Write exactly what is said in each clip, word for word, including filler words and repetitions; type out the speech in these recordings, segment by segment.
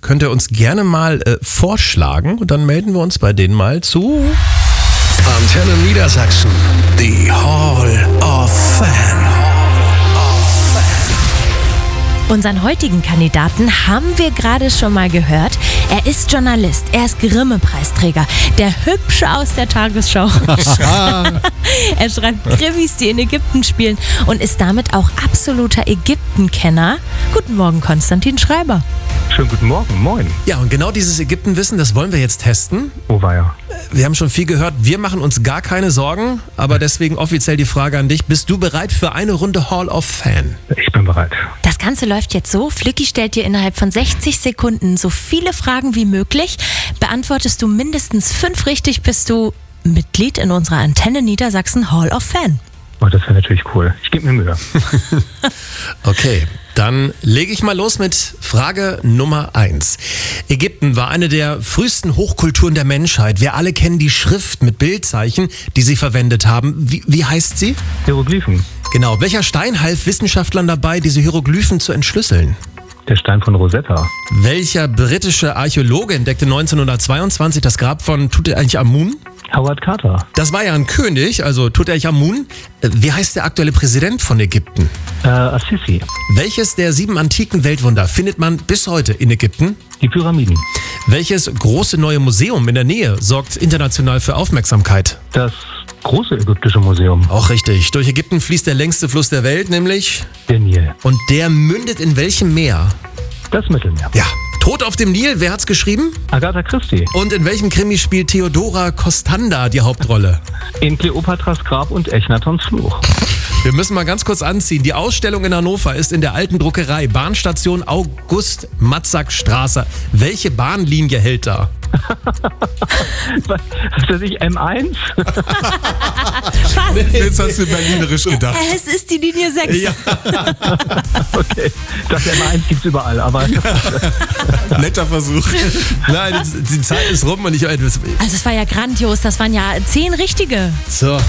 könnt ihr uns gerne mal äh, vorschlagen und dann melden wir uns bei denen mal zu Antenne Niedersachsen, die Hall of Fame. Unseren heutigen Kandidaten haben wir gerade schon mal gehört. Er ist Journalist, er ist Grimme-Preisträger, der Hübsche aus der Tagesschau. Er schreibt Krimis, die in Ägypten spielen und ist damit auch absoluter Ägyptenkenner. Guten Morgen, Konstantin Schreiber. Schönen guten Morgen, moin. Ja, und genau dieses Ägyptenwissen, das wollen wir jetzt testen. Oh weia. Wir haben schon viel gehört, wir machen uns gar keine Sorgen, aber deswegen offiziell die Frage an dich. Bist du bereit für eine Runde Hall of Fame? Ich bin bereit. Das Ganze läuft jetzt so, Flicky stellt dir innerhalb von sechzig Sekunden so viele Fragen wie möglich. Beantwortest du mindestens fünf richtig, bist du Mitglied in unserer Antenne Niedersachsen Hall of Fame. Oh, das wäre natürlich cool. Ich gebe mir Mühe. Okay, dann lege ich mal los mit Frage Nummer eins. Ägypten war eine der frühesten Hochkulturen der Menschheit. Wir alle kennen die Schrift mit Bildzeichen, die sie verwendet haben. Wie, wie heißt sie? Hieroglyphen. Genau. Welcher Stein half Wissenschaftlern dabei, diese Hieroglyphen zu entschlüsseln? Der Stein von Rosetta. Welcher britische Archäologe entdeckte neunzehnhundertzweiundzwanzig das Grab von Tutanchamun? Howard Carter. Das war ja ein König, also Tutanchamun. Wie heißt der aktuelle Präsident von Ägypten? Äh, Assisi. Welches der sieben antiken Weltwunder findet man bis heute in Ägypten? Die Pyramiden. Welches große neue Museum in der Nähe sorgt international für Aufmerksamkeit? Das große ägyptische Museum. Auch richtig. Durch Ägypten fließt der längste Fluss der Welt, nämlich... Der Nil. Und der mündet in welchem Meer? Das Mittelmeer. Ja. Tod auf dem Nil, wer hat's geschrieben? Agatha Christie. Und in welchem Krimi spielt Theodora Costanda die Hauptrolle? In Kleopatras Grab und Echnatons Fluch. Wir müssen mal ganz kurz anziehen. Die Ausstellung in Hannover ist in der alten Druckerei, Bahnstation August-Matzak-Straße. Welche Bahnlinie hält da? Was weiß ich, M eins? Fast. Jetzt hast du berlinerisch gedacht. Es ist die Linie sechs. Ja. Okay, das M eins gibt's überall, aber... Netter Versuch. Nein, die, die Zeit ist rum und ich... Also es war ja grandios, das waren ja zehn richtige. So.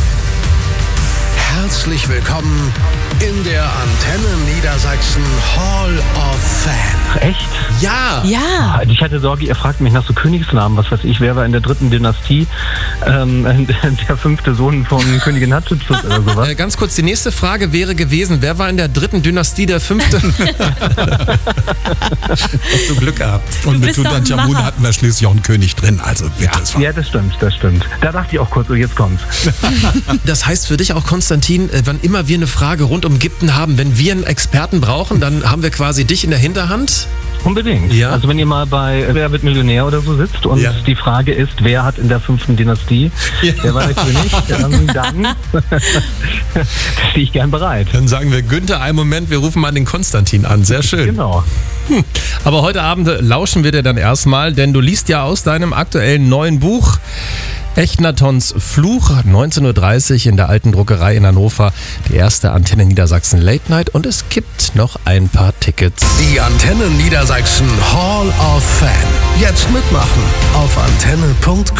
Herzlich willkommen in der Antenne Niedersachsen Hall of Fame. Echt? Ja. Ja. Ich hatte Sorge, ihr fragt mich nach so Königsnamen, was weiß ich, wer war in der dritten Dynastie ähm, der fünfte Sohn von Königin Hatschepsut oder sowas. Äh, ganz kurz, die nächste Frage wäre gewesen, wer war in der dritten Dynastie der fünfte? Hast du Glück gehabt. Du Und mit bist doch ein Tutanchamun Macher. hatten wir schließlich auch einen König drin. Also bitte, es war Ja, das stimmt, das stimmt. Da dachte ich auch kurz, oh, jetzt kommt's. Das heißt für dich auch, Konstantin, äh, wann immer wir eine Frage rund um Ägypten haben, wenn wir einen Experten brauchen, dann haben wir quasi dich in der Hinterhand? Unbedingt. Ja. Also wenn ihr mal bei Wer wird Millionär oder so sitzt und Ja. die Frage ist, wer hat in der fünften Dynastie, Ja. wer war der König, dann, dann stehe ich gern bereit. Dann sagen wir, Günther, einen Moment, wir rufen mal den Konstantin an. Sehr schön. Genau. Aber heute Abend lauschen wir dir dann erstmal, denn du liest ja aus deinem aktuellen neuen Buch Echnatons Fluch, neunzehn Uhr dreißig in der alten Druckerei in Hannover, die erste Antenne Niedersachsen Late Night und es gibt noch ein paar Tickets. Die Antenne Niedersachsen Hall of Fame. Jetzt mitmachen auf antenne punkt com.